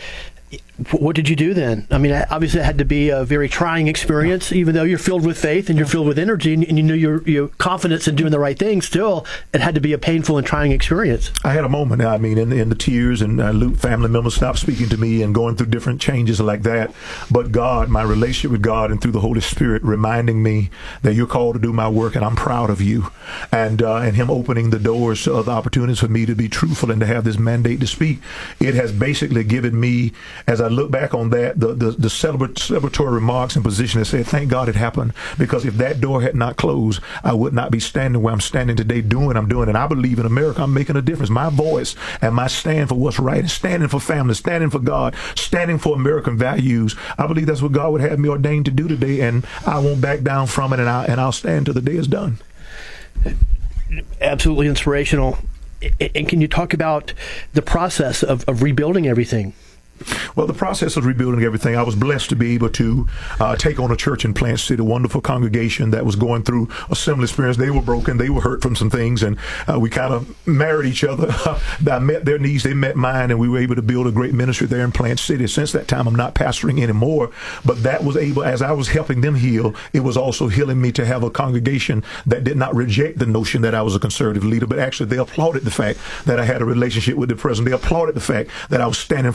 what did you do then? I mean, obviously it had to be a very trying experience, even though you're filled with faith and you're filled with energy and, and you knew your, your confidence in doing the right thing. Still, it had to be a painful and trying experience. I had a moment, I mean, in, in the tears, and uh, family members stopped speaking to me and going through different changes like that. But God, my relationship with God and through the Holy Spirit reminding me that you're called to do my work and I'm proud of you. And, uh, and him opening the doors to other opportunities for me to be truthful and to have this mandate to speak. It has basically given me, as I look back on that, the, the, the celebratory remarks and position that said, thank God it happened, because if that door had not closed, I would not be standing where I'm standing today doing what I'm doing. And I believe in America, I'm making a difference. My voice and my stand for what's right, and standing for family, standing for God, standing for American values. I believe that's what God would have me ordained to do today, and I won't back down from it, and, I, and I'll stand till the day is done. Absolutely inspirational. And can you talk about the process of, of rebuilding everything? Well, the process of rebuilding everything, I was blessed to be able to uh, take on a church in Plant City, a wonderful congregation that was going through a similar experience. They were broken. They were hurt from some things, and uh, we kind of married each other. I met their needs. They met mine, and we were able to build a great ministry there in Plant City. Since that time, I'm not pastoring anymore, but that was able, as I was helping them heal, it was also healing me to have a congregation that did not reject the notion that I was a conservative leader, but actually they applauded the fact that I had a relationship with the president. They applauded the fact that I was standing for life and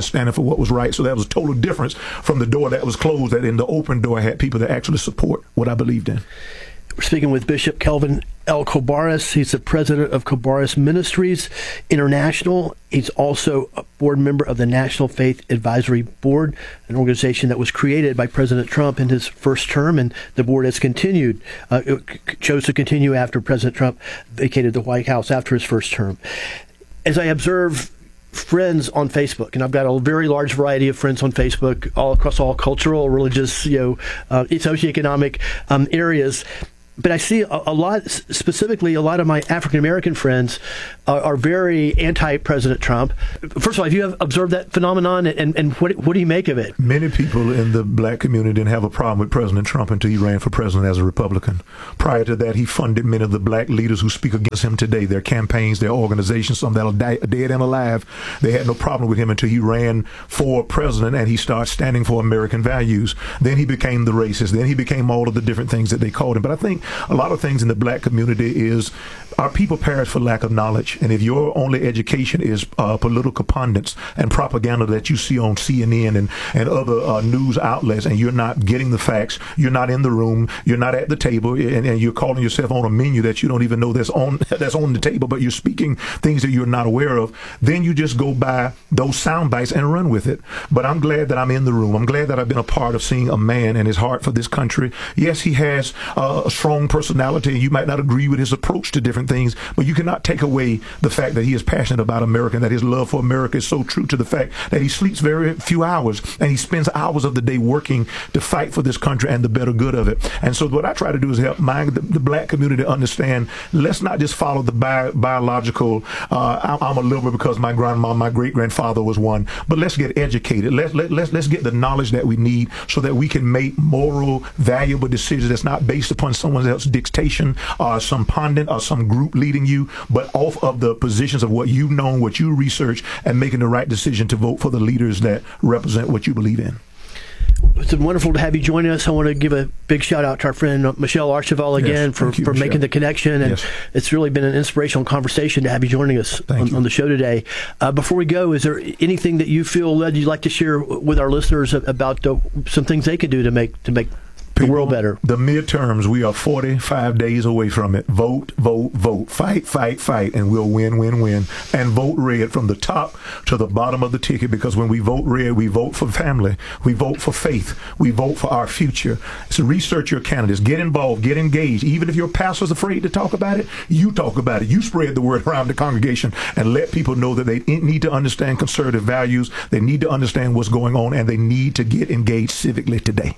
standing for what was right. So that was a total difference from the door that was closed, that in the open door had people that actually support what I believed in. We're speaking with Bishop Kelvin L. Kobaris. He's the president of Kobaris Ministries International. He's also a board member of the National Faith Advisory Board, an organization that was created by President Trump in his first term, and the board has continued, uh, chose to continue after President Trump vacated the White House after his first term. As I observe friends on Facebook, and I've got a very large variety of friends on Facebook, all across all cultural, religious, you know, uh, socioeconomic um, areas. But I see a, a lot, specifically a lot of my African American friends are, are very anti-President Trump. First of all, have you observed that phenomenon, and, and what, what do you make of it? Many people in the black community didn't have a problem with President Trump until he ran for president as a Republican. Prior to that, he funded many of the black leaders who speak against him today, their campaigns, their organizations, some that are di- dead and alive. They had no problem with him until he ran for president and he started standing for American values. Then he became the racist. Then he became all of the different things that they called him. But I think a lot of things in the black community is our people perish for lack of knowledge. And if your only education is uh, political pundits and propaganda that you see on C N N and, and other uh, news outlets, and you're not getting the facts, you're not in the room, you're not at the table, and, and you're calling yourself on a menu that you don't even know that's on that's on the table, but you're speaking things that you're not aware of, then you just go by those sound bites and run with it. But I'm glad that I'm in the room. I'm glad that I've been a part of seeing a man and his heart for this country. Yes, he has uh, a strong personality, and you might not agree with his approach to different things, but you cannot take away the fact that he is passionate about America, and that his love for America is so true to the fact that he sleeps very few hours, and he spends hours of the day working to fight for this country and the better good of it. And so what I try to do is help my, the, the black community understand, let's not just follow the bi- biological, uh, I'm a liberal because my grandma, my great-grandfather was one, but let's get educated. Let, let, let's, let's get the knowledge that we need so that we can make moral, valuable decisions that's not based upon someone else's dictation or some pundit or some group leading you, but off of the positions of what you've known, what you research, and making the right decision to vote for the leaders that represent what you believe in. It's been wonderful to have you join us. I want to give a big shout out to our friend Michelle Archibald again yes, for, you, for Michelle. making the connection. And yes. It's really been an inspirational conversation to have you joining us on, on the show today. Uh, before we go, is there anything that you feel led you'd like to share with our listeners about uh, some things they could do to make to make the People, world better? The midterms, we are forty-five days away from it. Vote, vote, vote. Fight, fight, fight, and we'll win, win, win. And vote red from the top to the bottom of the ticket, because when we vote red, we vote for family. We vote for faith. We vote for our future. So research your candidates. Get involved. Get engaged. Even if your pastor's afraid to talk about it, you talk about it. You spread the word around the congregation and let people know that they need to understand conservative values. They need to understand what's going on, and they need to get engaged civically today.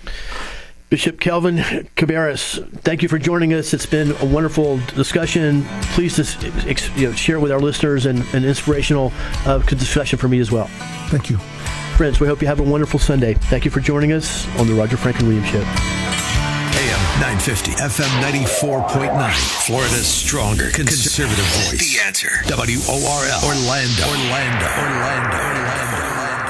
Bishop Kelvin Kobaris, thank you for joining us. It's been a wonderful discussion. Please just, you know, share it with our listeners, and an inspirational uh, discussion for me as well. Thank you. Friends, we hope you have a wonderful Sunday. Thank you for joining us on the Roger Franklin Williams Show. A M nine fifty, F M ninety-four point nine, Florida's stronger conservative voice. The Answer. W O R L. Orlando. Orlando. Orlando. Orlando.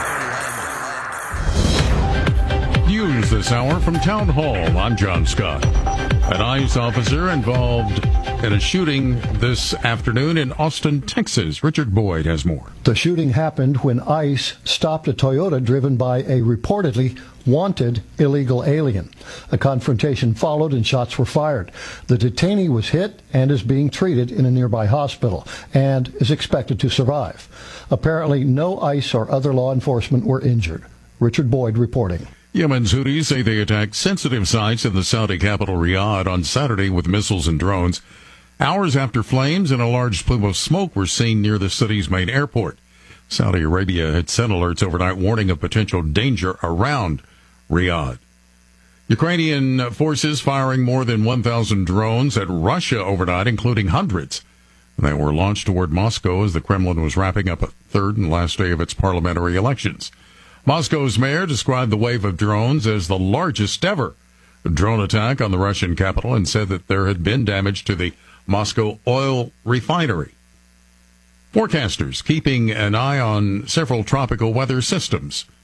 News this hour from Town Hall. I'm John Scott. An ICE officer involved in a shooting this afternoon in Austin, Texas. Richard Boyd has more. The shooting happened when ICE stopped a Toyota driven by a reportedly wanted illegal alien. A confrontation followed and shots were fired. The detainee was hit and is being treated in a nearby hospital and is expected to survive. Apparently, no ICE or other law enforcement were injured. Richard Boyd reporting. Yemen's Houthis say they attacked sensitive sites in the Saudi capital Riyadh on Saturday with missiles and drones, hours after flames and a large plume of smoke were seen near the city's main airport. Saudi Arabia had sent alerts overnight warning of potential danger around Riyadh. Ukrainian forces firing more than one thousand drones at Russia overnight, including hundreds that were launched toward Moscow as the Kremlin was wrapping up a third and last day of its parliamentary elections. Moscow's mayor described the wave of drones as the largest ever drone attack on the Russian capital and said that there had been damage to the Moscow oil refinery. Forecasters keeping an eye on several tropical weather systems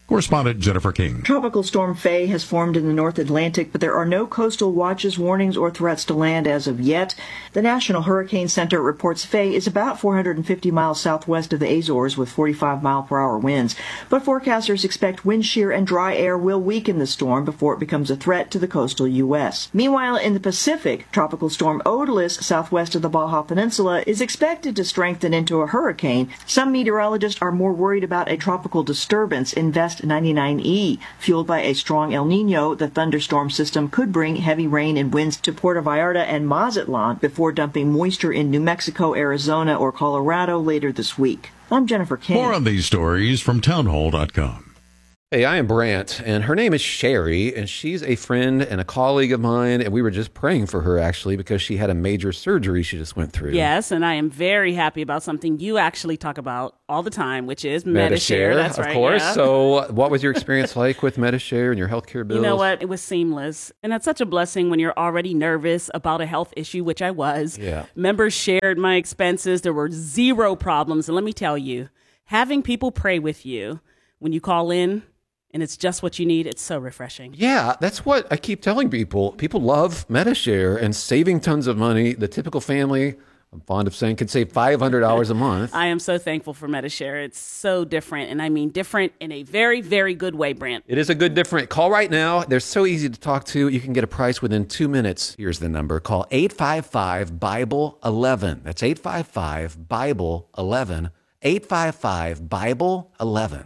Correspondent Jennifer King. Tropical Storm Faye has formed in the North Atlantic, but there are no coastal watches, warnings, or threats to land as of yet. The National Hurricane Center reports Faye is about four hundred fifty miles southwest of the Azores with forty-five mile per hour winds, but forecasters expect wind shear and dry air will weaken the storm before it becomes a threat to the coastal U S. Meanwhile, in the Pacific, Tropical Storm Odalys, southwest of the Baja Peninsula, is expected to strengthen into a hurricane. Some meteorologists are more worried about a tropical disturbance in Vest ninety-nine E. Fueled by a strong El Nino, the thunderstorm system could bring heavy rain and winds to Puerto Vallarta and Mazatlan before dumping moisture in New Mexico, Arizona, or Colorado later this week. I'm Jennifer King. More on these stories from townhall dot com. Hey, I am Brant, and her name is Sherry, and she's a friend and a colleague of mine, and we were just praying for her, actually, because she had a major surgery she just went through. Yes, and I am very happy about something you actually talk about all the time, which is Medi-Share. Medi-Share, That's of right, course. yeah. So what was your experience like with Medi-Share and your healthcare bills? You know what? It was seamless, and that's such a blessing when you're already nervous about a health issue, which I was. Yeah. Members shared my expenses. There were zero problems, and let me tell you, having people pray with you when you call in, and it's just what you need, it's so refreshing. Yeah, that's what I keep telling people. People love Medi-Share and saving tons of money. The typical family, I'm fond of saying, could save five hundred dollars a month. I am so thankful for Medi-Share. It's so different, and I mean different in a very, very good way, Brant. It is a good different. Call right now. They're so easy to talk to. You can get a price within two minutes. Here's the number. Call eight five five, Bible eleven. That's eight five five, Bible eleven. eight five five, Bible eleven.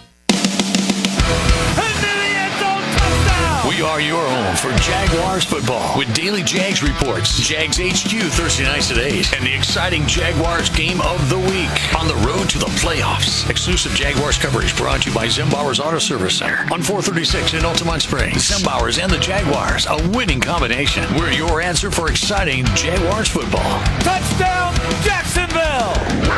We are your home for Jaguars football with daily Jags reports, Jags H Q Thursday nights at eight, and the exciting Jaguars game of the week on the road to the playoffs. Exclusive Jaguars coverage brought to you by Zimbauer's Auto Service Center on four thirty-six in Altamont Springs. Zimbauer's and the Jaguars, a winning combination. We're your answer for exciting Jaguars football. Touchdown, Jacksonville!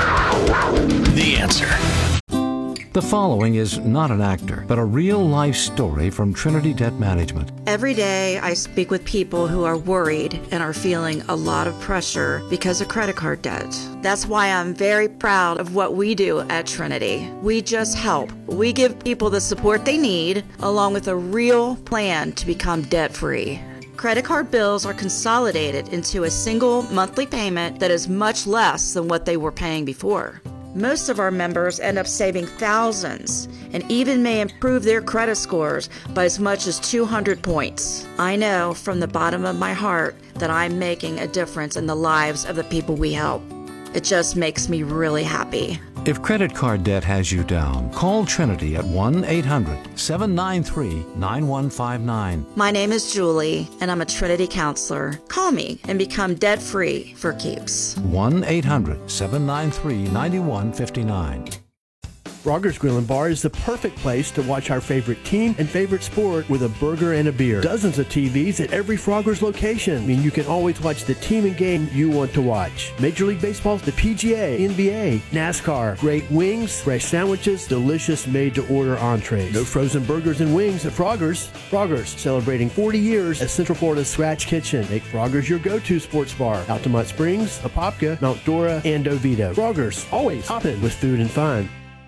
The answer. The following is not an actor, but a real-life story from Trinity Debt Management. Every day I speak with people who are worried and are feeling a lot of pressure because of credit card debt. That's why I'm very proud of what we do at Trinity. We just help. We give people the support they need, along with a real plan to become debt-free. Credit card bills are consolidated into a single monthly payment that is much less than what they were paying before. Most of our members end up saving thousands and even may improve their credit scores by as much as two hundred points. I know from the bottom of my heart that I'm making a difference in the lives of the people we help. It just makes me really happy. If credit card debt has you down, call Trinity at one eight hundred, seven nine three, nine one five nine. My name is Julie, and I'm a Trinity counselor. Call me and become debt-free for keeps. one eight hundred, seven nine three, nine one five nine. Frogger's Grill and Bar is the perfect place to watch our favorite team and favorite sport with a burger and a beer. Dozens of T Vs at every Frogger's location. I mean, you can always watch the team and game you want to watch. Major League Baseball, the P G A, N B A, NASCAR, great wings, fresh sandwiches, delicious made-to-order entrees. No frozen burgers and wings at Frogger's. Frogger's, celebrating forty years as Central Florida's Scratch Kitchen. Make Frogger's your go-to sports bar. Altamont Springs, Apopka, Mount Dora, and Oviedo. Frogger's, always hopping with food and fun.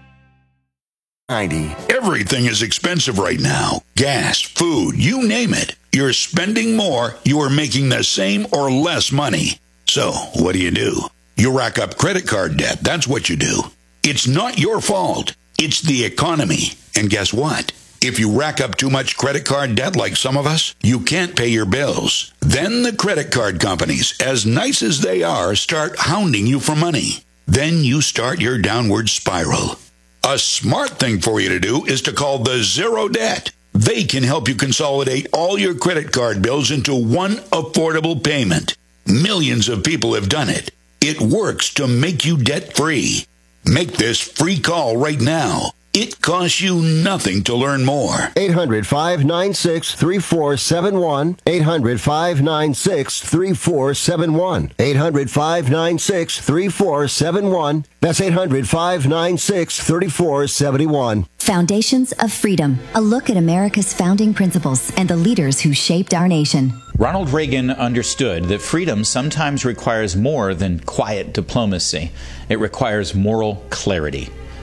ninety. Everything is expensive right now. Gas, food, you name it. You're spending more, you are making the same or less money. So, what do you do? You rack up credit card debt. That's what you do. It's not your fault. It's the economy. And guess what? If you rack up too much credit card debt like some of us, you can't pay your bills. Then the credit card companies, as nice as they are, start hounding you for money. Then you start your downward spiral. A smart thing for you to do is to call the Zero Debt. They can help you consolidate all your credit card bills into one affordable payment. Millions of people have done it. It works to make you debt-free. Make this free call right now. It costs you nothing to learn more. eight hundred, five nine six, three four seven one. eight hundred, five nine six, three four seven one. eight hundred, five nine six, three four seven one. That's eight hundred, five nine six, three four seven one. Foundations of Freedom, a look at America's founding principles and the leaders who shaped our nation. Ronald Reagan understood that freedom sometimes requires more than quiet diplomacy. It requires moral clarity.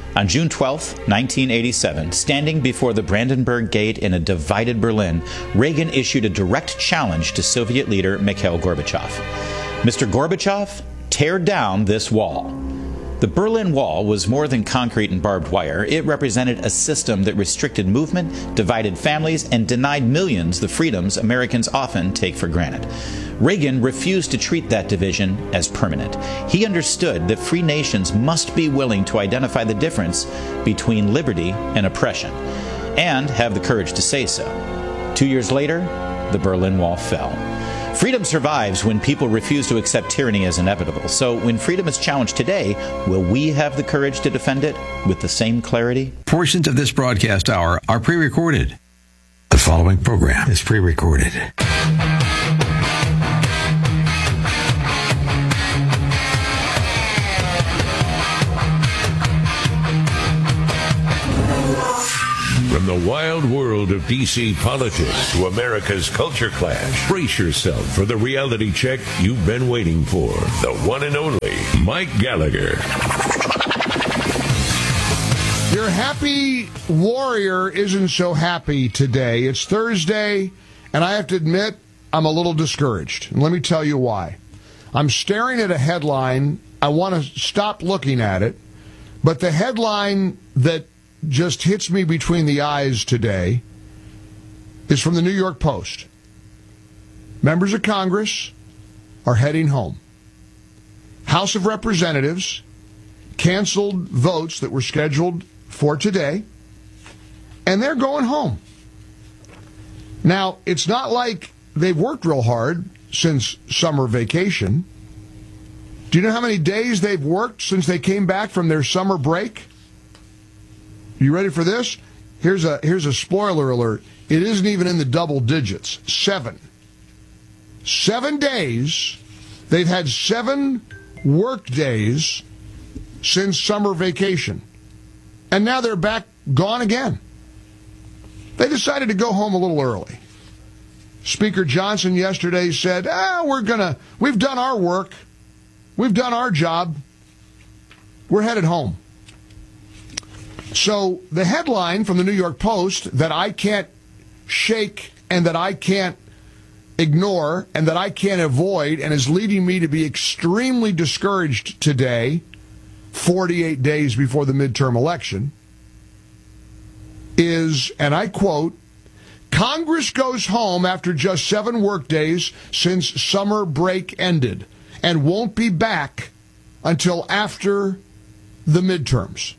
On June twelfth, nineteen eighty-seven, standing before the Brandenburg Gate in a divided Berlin, Reagan issued a direct challenge to Soviet leader Mikhail Gorbachev. Mister Gorbachev, tear down this wall. The Berlin Wall was more than concrete and barbed wire. It represented a system that restricted movement, divided families, and denied millions the freedoms Americans often take for granted. Reagan refused to treat that division as permanent. He understood that free nations must be willing to identify the difference between liberty and oppression, and have the courage to say so. Two years later, the Berlin Wall fell. Freedom survives when people refuse to accept tyranny as inevitable. So when freedom is challenged today, will we have the courage to defend it with the same clarity? Portions of this broadcast hour are pre-recorded. The following program is pre-recorded. From the wild world of D C politics to America's culture clash, brace yourself for the reality check you've been waiting for. The one and only Mike Gallagher. Your happy warrior isn't so happy today. It's Thursday, and I have to admit, I'm a little discouraged. And let me tell you why. I'm staring at a headline. I want to stop looking at it, but the headline that just hits me between the eyes today is from the New York Post. Members of Congress are heading home. House of Representatives canceled votes that were scheduled for today, and they're going home. Now, it's not like they've worked real hard since summer vacation. Do you know how many days they've worked since they came back from their summer break? You ready for this? Here's a here's a spoiler alert. It isn't even in the double digits. Seven. Seven days. They've had seven work days since summer vacation. And now they're back gone again. They decided to go home a little early. Speaker Johnson yesterday said, ah, we're gonna, we've done our work. We've done our job. We're headed home. So the headline from the New York Post that I can't shake and that I can't ignore and that I can't avoid and is leading me to be extremely discouraged today, forty-eight days before the midterm election, is, and I quote, Congress goes home after just seven workdays since summer break ended and won't be back until after the midterms.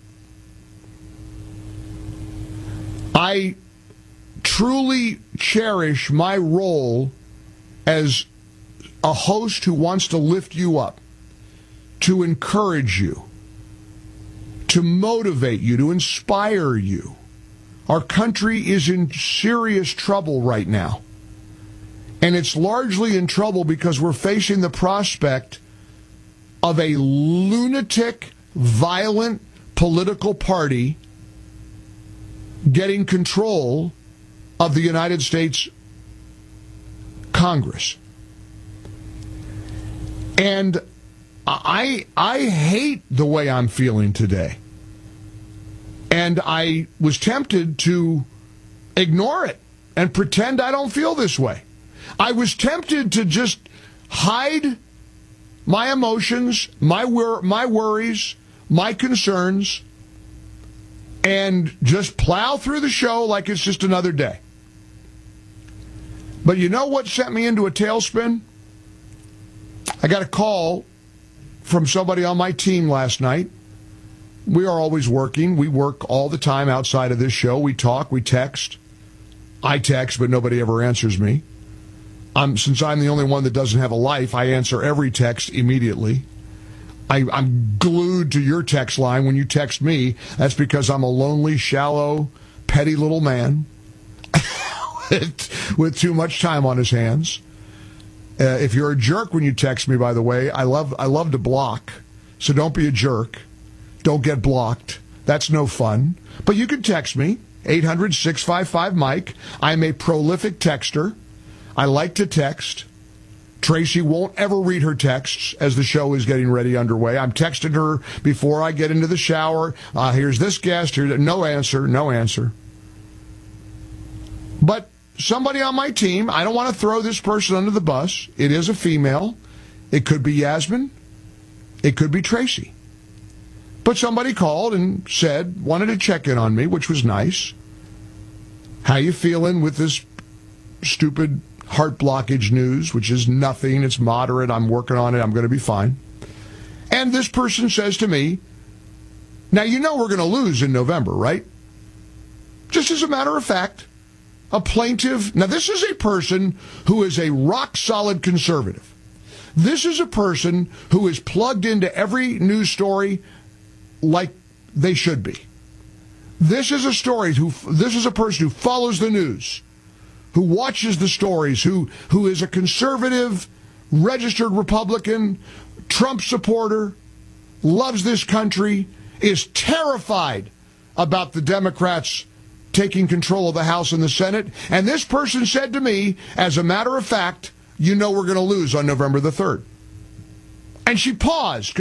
I truly cherish my role as a host who wants to lift you up, to encourage you, to motivate you, to inspire you. Our country is in serious trouble right now. And it's largely in trouble because we're facing the prospect of a lunatic, violent political party getting control of the United States Congress. And I I hate the way I'm feeling today. And I was tempted to ignore it and pretend I don't feel this way. I was tempted to just hide my emotions, my wor- my worries, my concerns, and just plow through the show like it's just another day. But you know what sent me into a tailspin? I got a call from somebody on my team last night. We are always working. We work all the time outside of this show. We talk, we text. I text, but nobody ever answers me. I'm, since I'm the only one that doesn't have a life, I answer every text immediately. I, I'm glued to your text line when you text me. That's because I'm a lonely, shallow, petty little man with, with too much time on his hands. Uh, if you're a jerk when you text me, by the way, I love I love to block. So don't be a jerk. Don't get blocked. That's no fun. But you can text me, eight hundred, six five five, Mike. I'm a prolific texter. I like to text. Tracy won't ever read her texts as the show is getting ready underway. I'm texting her before I get into the shower. Uh, here's this guest. Here, no answer, no answer. But somebody on my team, I don't want to throw this person under the bus. It is a female. It could be Yasmin. It could be Tracy. But somebody called and said, wanted to check in on me, which was nice. How you feeling with this stupid heart blockage news, which is nothing. It's moderate. I'm working on it. I'm going to be fine. And this person says to me, now you know we're going to lose in November, right? Just as a matter of fact, a plaintiff. Now this is a person who is a rock-solid conservative. This is a person who is plugged into every news story like they should be. This is a story who. This is a person who follows the news, who watches the stories, who who is a conservative, registered Republican, Trump supporter, loves this country, is terrified about the Democrats taking control of the House and the Senate. And this person said to me, as a matter of fact, you know we're going to lose on November the third. And she paused.